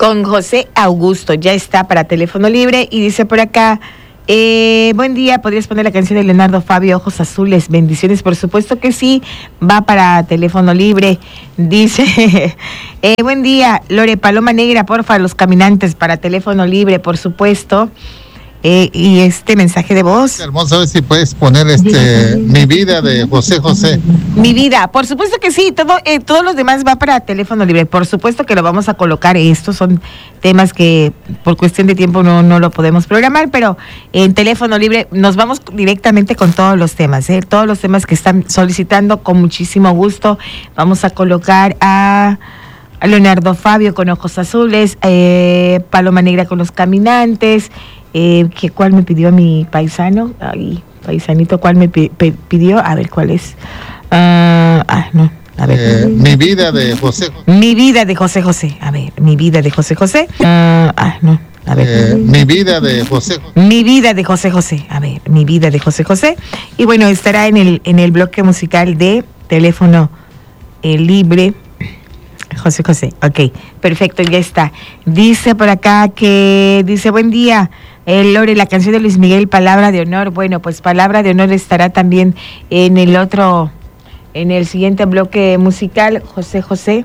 con José Augusto. Ya está para teléfono libre y dice por acá, buen día, ¿podrías poner la canción de Leonardo Fabio, Ojos Azules? Bendiciones, por supuesto que sí, va para teléfono libre. Dice, buen día, Lore, Paloma Negra, porfa, Los Caminantes, para teléfono libre, por supuesto. Y este mensaje de voz. Hermoso, a ver si puedes poner Mi Vida de José José. Mi Vida, por supuesto que sí, todos los demás va para teléfono libre, por supuesto que lo vamos a colocar. Estos son temas que por cuestión de tiempo no lo podemos programar, pero en teléfono libre nos vamos directamente con todos los temas, todos los temas que están solicitando con muchísimo gusto. Vamos a colocar a Leonardo Fabio con Ojos Azules, Paloma Negra con Los Caminantes. ¿Cuál me pidió mi paisano? Ay, paisanito, ¿cuál me pidió? A ver, ¿cuál es? No, a ver. Mi Vida de José José. Mi Vida de José José. A ver, Mi Vida de José José. No, a ver. Mi Vida de José José. Mi Vida de José José. A ver, Mi Vida de José José. Y bueno, estará en el bloque musical de teléfono libre. José José, ok, perfecto, ya está. Dice por acá buen día, Lore, la canción de Luis Miguel, Palabra de Honor. Bueno, pues Palabra de Honor estará también en el siguiente bloque musical. José José,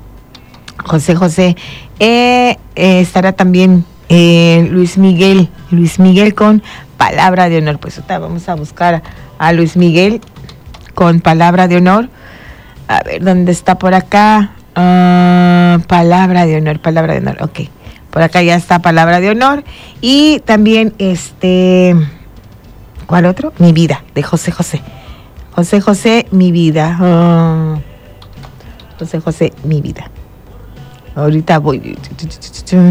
estará también Luis Miguel con Palabra de Honor. Pues ahorita vamos a buscar a Luis Miguel con Palabra de Honor. A ver, ¿dónde está por acá? Palabra de honor, ok. Por acá ya está Palabra de Honor. Y también ¿cuál otro? Mi Vida, de José José. José José, Mi Vida. José José, Mi Vida. Ahorita voy.